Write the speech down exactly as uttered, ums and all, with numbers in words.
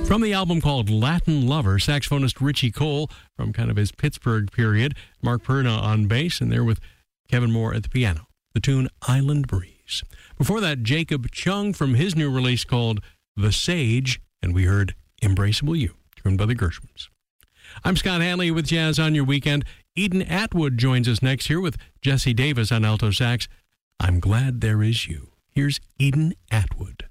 From the album called Latin Lover, saxophonist Richie Cole from kind of his Pittsburgh period, Mark Perna on bass, and there with Kevin Moore at the piano. The tune Island Breeze. Before that, Jacob Chung from his new release called The Sage, and we heard Embraceable You, tuned by the Gershwins. I'm Scott Hanley with Jazz on Your Weekend. Eden Atwood joins us next here with Jesse Davis on alto sax. I'm Glad There Is You. Here's Eden Atwood.